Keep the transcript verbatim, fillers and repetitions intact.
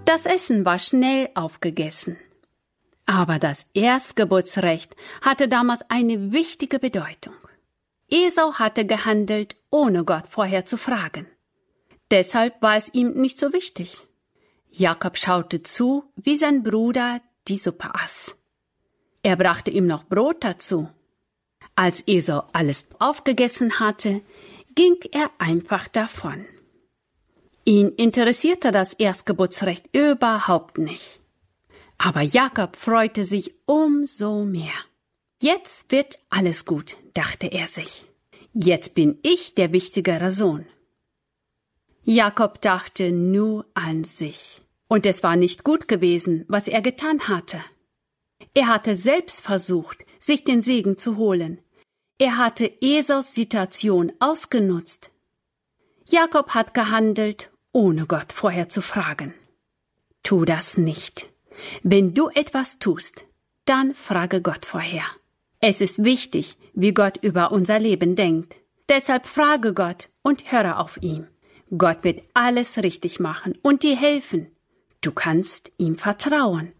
Das Essen war schnell aufgegessen. Aber das Erstgeburtsrecht hatte damals eine wichtige Bedeutung. Esau hatte gehandelt, ohne Gott vorher zu fragen. Deshalb war es ihm nicht so wichtig. Jakob schaute zu, wie sein Bruder die Suppe aß. Er brachte ihm noch Brot dazu. Als Esau alles aufgegessen hatte, ging er einfach davon. Ihn interessierte das Erstgeburtsrecht überhaupt nicht. Aber Jakob freute sich umso mehr. Jetzt wird alles gut, dachte er sich. Jetzt bin ich der wichtigere Sohn. Jakob dachte nur an sich. Und es war nicht gut gewesen, was er getan hatte. Er hatte selbst versucht, sich den Segen zu holen. Er hatte Esaus Situation ausgenutzt. Jakob hat gehandelt, ohne Gott vorher zu fragen. Tu das nicht. Wenn du etwas tust, dann frage Gott vorher. Es ist wichtig, wie Gott über unser Leben denkt. Deshalb frage Gott und höre auf ihn. Gott wird alles richtig machen und dir helfen. Du kannst ihm vertrauen.